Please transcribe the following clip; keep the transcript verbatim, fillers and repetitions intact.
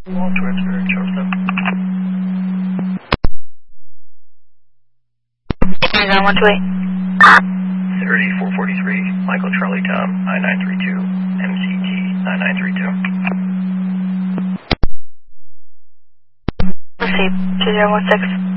Wall towards the Charleston. nine one two eight. thirty-four forty-three, Michael Charlie Tom, nine nine three two, M C T nine nine three two. Let's see, two zero one six.